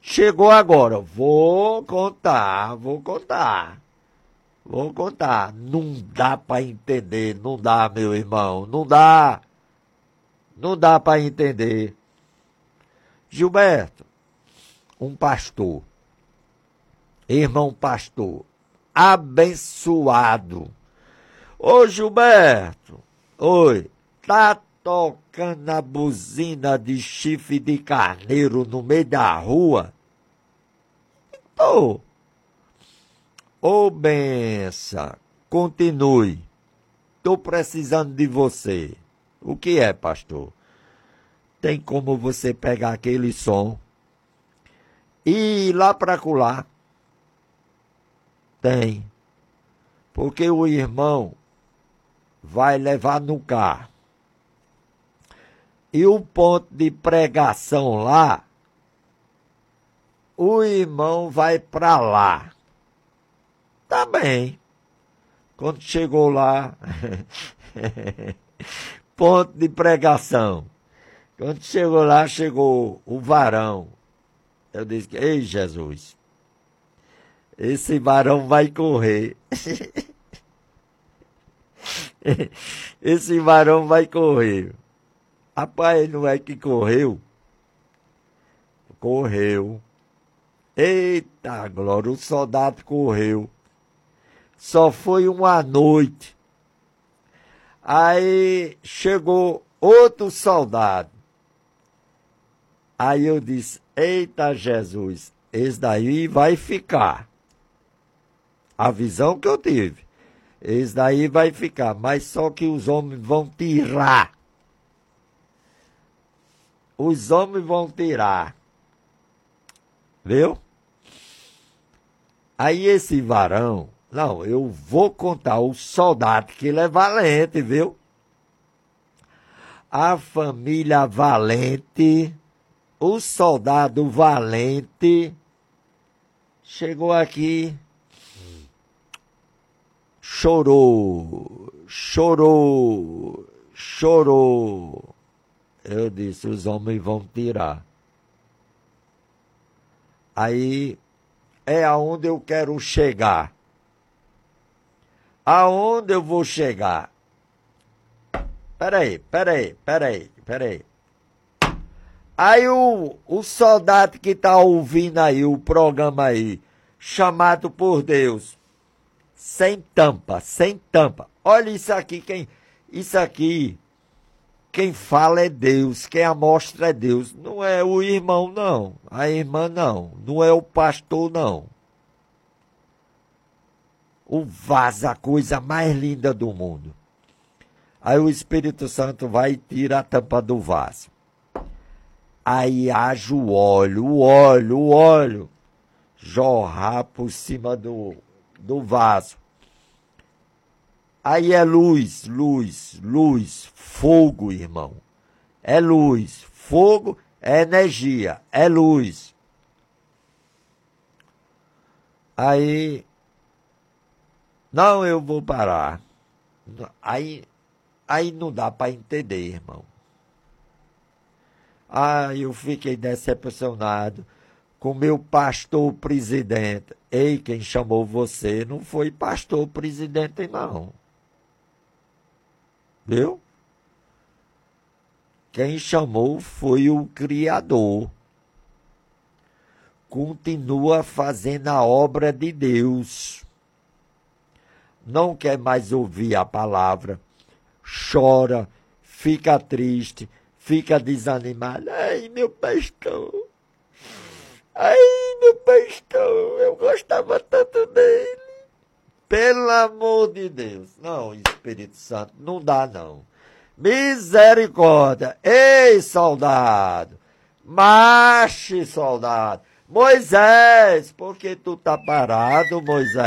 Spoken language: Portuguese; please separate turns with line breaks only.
Chegou agora. Vou contar. Não dá para entender. Não dá, meu irmão. Não dá. Não dá para entender. Gilberto, um pastor, irmão pastor, abençoado. Ô Gilberto, oi, tá tocando a buzina de chifre de carneiro no meio da rua? Tô. Ô benção, continue. Tô precisando de você. O que é, pastor? Tem como você pegar aquele som e ir lá para acolá? Tem. Porque o irmão vai levar no carro. E o ponto de pregação lá, o irmão vai para lá. Tá bem. Quando chegou lá, ponto de pregação. Quando chegou lá, chegou o varão. Eu disse, ei Jesus, esse varão vai correr. Esse varão vai correr. Rapaz, não é que correu? Correu. Eita glória, o soldado correu. Só foi uma noite. Aí chegou outro soldado. Aí eu disse, eita Jesus, esse daí vai ficar. A visão que eu tive. Esse daí vai ficar, mas só que os homens vão tirar. Os homens vão tirar. Viu? Aí esse varão, não, eu vou contar o soldado, que ele é valente, viu? A família valente, o soldado valente, chegou aqui, chorou. Eu disse, os homens vão tirar. Aí é aonde eu quero chegar. Aonde eu vou chegar? Peraí. Aí o soldado que tá ouvindo aí o programa aí, chamado por Deus, sem tampa. Olha isso aqui, quem fala é Deus, quem amostra é Deus. Não é o irmão, não. A irmã, não. Não é o pastor, não. O vaso, a coisa mais linda do mundo. Aí o Espírito Santo vai e tira a tampa do vaso. Aí haja o óleo, jorrar por cima do vaso. Aí é luz, fogo, irmão. É luz, fogo é energia, é luz. Aí, não, eu vou parar. Aí não dá para entender, irmão. Eu fiquei decepcionado com meu pastor presidente. Ei, quem chamou você não foi pastor presidente, não. Viu? Quem chamou foi o Criador. Continua fazendo a obra de Deus. Não quer mais ouvir a palavra. Chora, fica triste, fica desanimado. Ai, meu pastor, eu gostava tanto dele. Pelo amor de Deus. Não, Espírito Santo, não dá não. Misericórdia. Ei, soldado. Marche, soldado. Moisés, por que tu tá parado, Moisés?